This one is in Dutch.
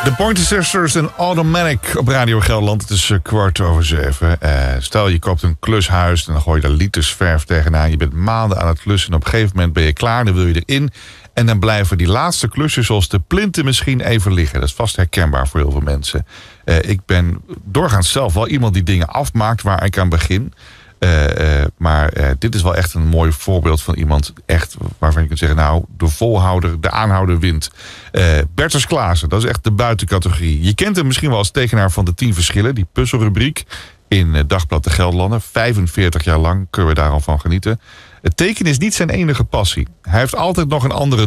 De Pointer Sisters en Automatic op Radio Gelderland. Het is 7:15. Stel je koopt een klushuis en dan gooi je daar liters verf tegenaan. Je bent maanden aan het klussen en op een gegeven moment ben je klaar. Dan wil je erin. En dan blijven die laatste klussen zoals de plinten misschien even liggen. Dat is vast herkenbaar voor heel veel mensen. Ik ben doorgaans zelf wel iemand die dingen afmaakt waar ik aan begin. Maar dit is wel echt een mooi voorbeeld van iemand echt waarvan je kunt zeggen, nou, de volhouder, de aanhouder wint. Bertus Klaassen, dat is echt de buitencategorie. Je kent hem misschien wel als tekenaar van de 10 verschillen, die puzzelrubriek in Dagblad de Gelderlander. 45 jaar lang kunnen we daar al van genieten. Het tekenen is niet zijn enige passie. Hij heeft altijd nog een andere